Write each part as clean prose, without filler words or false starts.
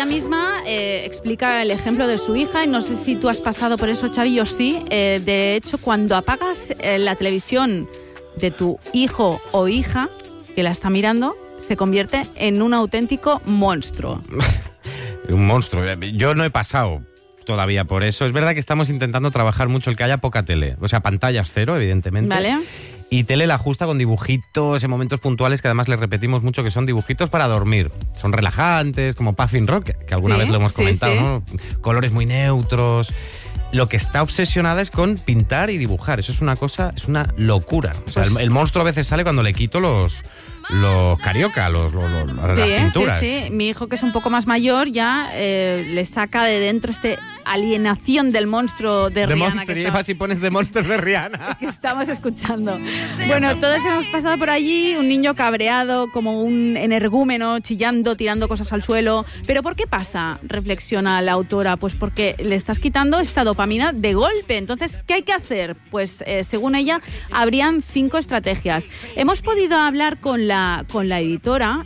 ella misma explica el ejemplo de su hija y no sé si tú has pasado por eso, Xavi, yo sí. De hecho, cuando apagas la televisión de tu hijo o hija que la está mirando, se convierte en un auténtico monstruo. Un monstruo. Yo no he pasado todavía por eso. Es verdad que estamos intentando trabajar mucho el que haya poca tele. O sea, pantallas cero, evidentemente. Vale. Y tele la ajusta con dibujitos en momentos puntuales que además le repetimos mucho que son dibujitos para dormir. Son relajantes, como Puffin Rock, que alguna vez lo hemos comentado, ¿no? Colores muy neutros. Lo que está obsesionada es con pintar y dibujar. Eso es una cosa, es una locura. O sea, el monstruo a veces sale cuando le quito los carioca, las pinturas. Sí. Mi hijo, que es un poco más mayor, ya le saca de dentro alienación del monstruo de Rihanna. Monster, y vas y pones de Monster de Rihanna. Que estamos escuchando. Bueno, todos hemos pasado por allí, un niño cabreado, como un energúmeno, chillando, tirando cosas al suelo. ¿Pero por qué pasa? Reflexiona la autora. Pues porque le estás quitando esta dopamina de golpe. Entonces, ¿qué hay que hacer? Pues, según ella, habrían 5 estrategias. Hemos podido hablar con la editora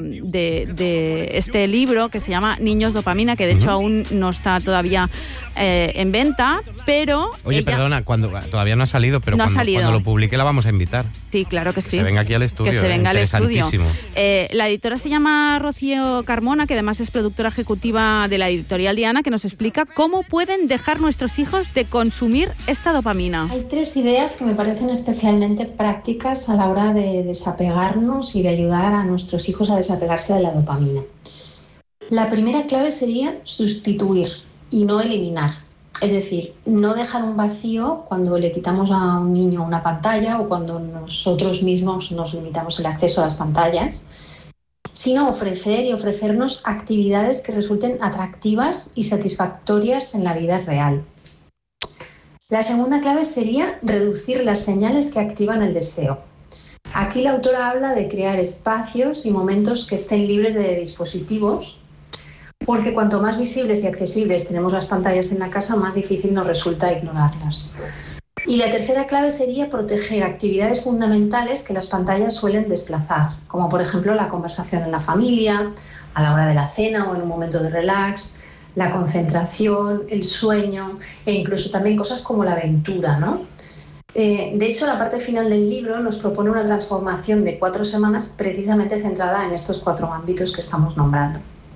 de este libro que se llama Niños Dopamina, que de hecho aún no está todavía en venta, pero... Oye, ella... perdona, todavía no ha salido, pero cuando lo publique la vamos a invitar. Sí, claro que sí. Que se venga aquí al estudio. Que se venga al estudio. Interesantísimo. La editora se llama Rocío Carmona, que además es productora ejecutiva de la editorial Diana, que nos explica cómo pueden dejar nuestros hijos de consumir esta dopamina. Hay 3 ideas que me parecen especialmente prácticas a la hora de desapegarnos y de ayudar a nuestros hijos a desapegarse de la dopamina. La primera clave sería sustituir y no eliminar. Es decir, no dejar un vacío cuando le quitamos a un niño una pantalla o cuando nosotros mismos nos limitamos el acceso a las pantallas, sino ofrecer y ofrecernos actividades que resulten atractivas y satisfactorias en la vida real. La segunda clave sería reducir las señales que activan el deseo. Aquí la autora habla de crear espacios y momentos que estén libres de dispositivos, porque cuanto más visibles y accesibles tenemos las pantallas en la casa, más difícil nos resulta ignorarlas. Y la tercera clave sería proteger actividades fundamentales que las pantallas suelen desplazar, como por ejemplo la conversación en la familia, a la hora de la cena o en un momento de relax, la concentración, el sueño e incluso también cosas como la aventura, ¿no? De hecho, la parte final del libro nos propone una transformación de 4 semanas precisamente centrada en estos 4 ámbitos que estamos nombrando.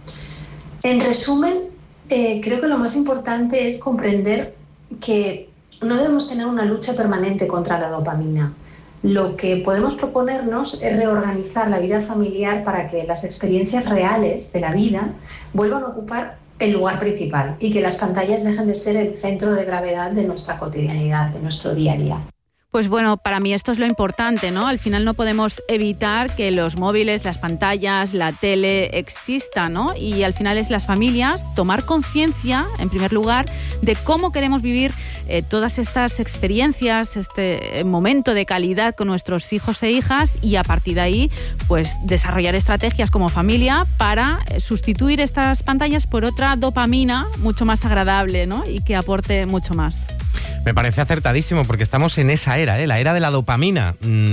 En resumen, creo que lo más importante es comprender que no debemos tener una lucha permanente contra la dopamina. Lo que podemos proponernos es reorganizar la vida familiar para que las experiencias reales de la vida vuelvan a ocupar el lugar principal y que las pantallas dejen de ser el centro de gravedad de nuestra cotidianidad, de nuestro día a día. Pues bueno, para mí esto es lo importante, ¿no? Al final no podemos evitar que los móviles, las pantallas, la tele existan, ¿no? Y al final es las familias tomar conciencia, en primer lugar, de cómo queremos vivir todas estas experiencias, este momento de calidad con nuestros hijos e hijas y a partir de ahí, pues desarrollar estrategias como familia para sustituir estas pantallas por otra dopamina mucho más agradable, ¿no? Y que aporte mucho más. Me parece acertadísimo porque estamos en esa era, la era de la dopamina.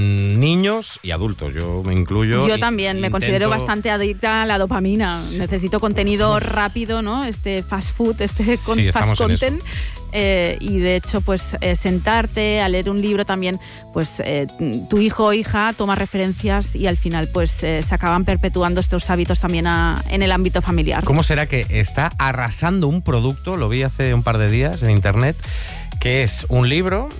Niños y adultos, yo me incluyo. Yo también, me considero bastante adicta a la dopamina. Necesito contenido rápido, ¿no? Fast food, fast content. Y de hecho, pues sentarte a leer un libro también, pues tu hijo o hija toma referencias y al final pues se acaban perpetuando estos hábitos también en el ámbito familiar. ¿Cómo será que está arrasando un producto? Lo vi hace un par de días en internet, que es un libro